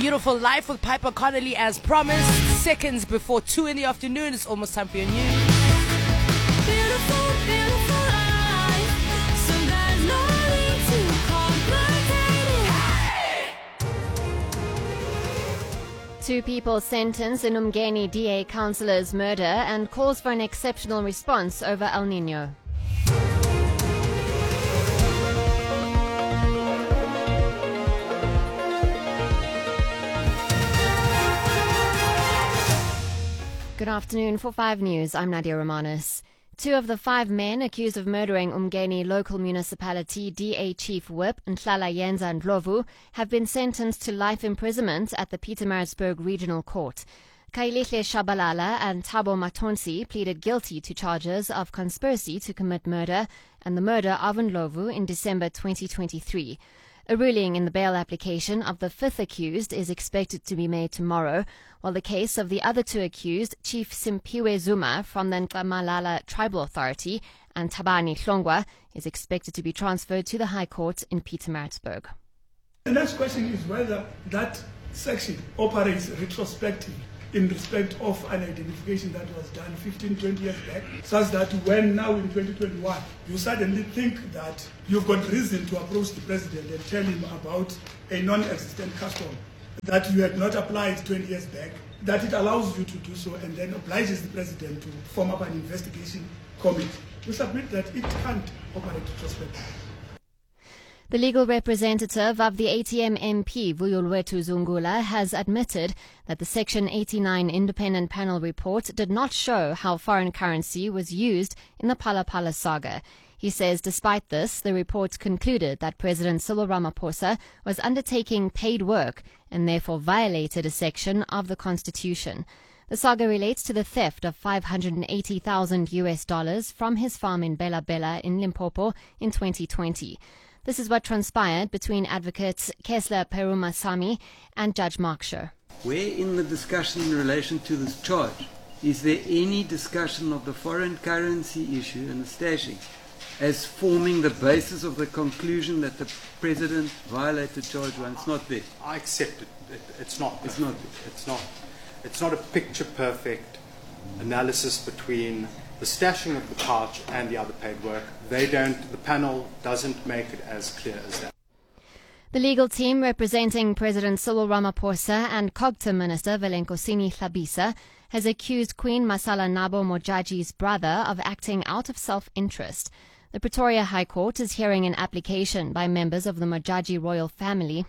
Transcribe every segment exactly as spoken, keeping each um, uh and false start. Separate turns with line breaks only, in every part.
Beautiful Life with Piper Connolly as promised. Seconds before two in the afternoon. It's almost time for your news.
Beautiful, beautiful life. So there's no need to complicate it.
Two people sentenced in Umgeni D A councillor's murder and calls for an exceptional response over El Nino. Good afternoon. For five News, I'm Nadia Romanis. Two of the five men accused of murdering Umgeni local municipality D A chief whip Nhlalayenza Ndlovu have been sentenced to life imprisonment at the Pietermaritzburg Regional Court. Kailihle Shabalala and Thabo Matonsi pleaded guilty to charges of conspiracy to commit murder and the murder of Ndlovu in December twenty twenty-three. A ruling in the bail application of the fifth accused is expected to be made tomorrow, while the case of the other two accused, Chief Simpiwe Zuma from the Nxamalala Tribal Authority and Thabani Hlongwa, is expected to be transferred to the High Court in Pietermaritzburg.
The next question is whether that section operates retrospectively in respect of an identification that was done fifteen, twenty years back, such that when now in twenty twenty-one, you suddenly think that you've got reason to approach the president and tell him about a non-existent custom that you had not applied twenty years back, that it allows you to do so and then obliges the president to form up an investigation committee. We submit that it can't operate retrospectively.
The legal representative of the A T M M P, Vuyulwetu Zungula, has admitted that the Section eighty-nine independent panel report did not show how foreign currency was used in the Phala Phala saga. He says despite this, the report concluded that President Cyril Ramaphosa was undertaking paid work and therefore violated a section of the Constitution. The saga relates to the theft of five hundred eighty thousand U S dollars from his farm in Bela Bela in Limpopo in twenty twenty. This is what transpired between advocates Kessler Perumasamy and Judge Mark Scher.
Where in the discussion in relation to this charge is there any discussion of the foreign currency issue and the stashing as forming the basis of the conclusion that the President violated charge one? It's not there.
I accept it. it it's not.
It's not.
It's not. It's not a picture-perfect analysis between the stashing of the pouch and the other paid work. They don't. The panel doesn't make it as clear as that.
The legal team representing President Cyril Ramaphosa and Cogta Minister Velenkosini Hlabisa has accused Queen Masala Nabo Mojaji's brother of acting out of self-interest. The Pretoria High Court is hearing an application by members of the Mojaji royal family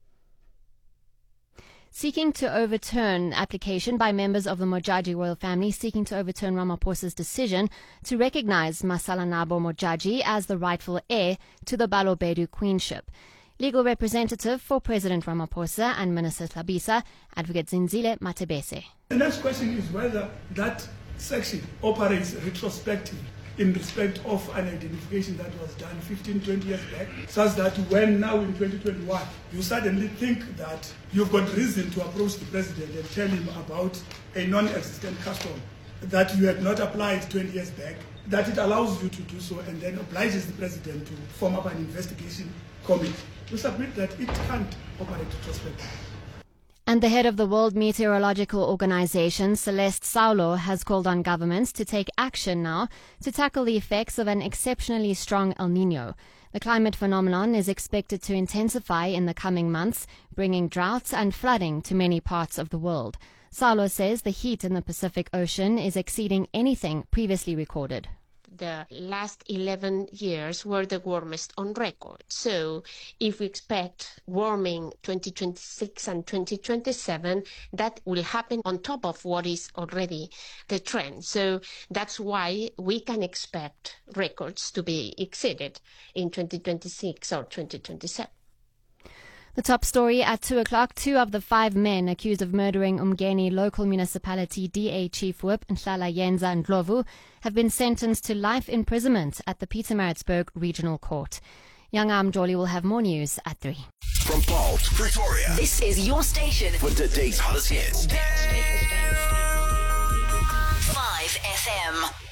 seeking to overturn application by members of the Mojaji royal family seeking to overturn Ramaphosa's decision to recognize Masala Nabo Mojaji as the rightful heir to the Balobedu queenship. Legal representative for President Ramaphosa and Minister Hlabisa, Advocate Zinzile Matebese.
The next question is whether that section operates retrospectively in respect of an identification that was done fifteen, twenty years back, such that when now in twenty twenty-one, you suddenly think that you've got reason to approach the president and tell him about a non-existent custom that you had not applied twenty years back, that it allows you to do so and then obliges the president to form up an investigation committee. We submit that it can't operate retrospectively.
And the head of the World Meteorological Organization, Celeste Saulo, has called on governments to take action now to tackle the effects of an exceptionally strong El Nino. The climate phenomenon is expected to intensify in the coming months, bringing droughts and flooding to many parts of the world. Saulo says the heat in the Pacific Ocean is exceeding anything previously recorded.
The last eleven years were the warmest on record. So if we expect warming twenty twenty-six and twenty twenty-seven, that will happen on top of what is already the trend. So that's why we can expect records to be exceeded in twenty twenty-six or twenty twenty-seven.
The top story at two o'clock, two of the five men accused of murdering Umgeni local municipality D A chief whip Nhlalayenza Ndlovu have been sentenced to life imprisonment at the Pietermaritzburg Regional Court. Young Amjoli will have more news at three.
From Bolt, Pretoria,
this is your station
for today's hottest hits.
five F M.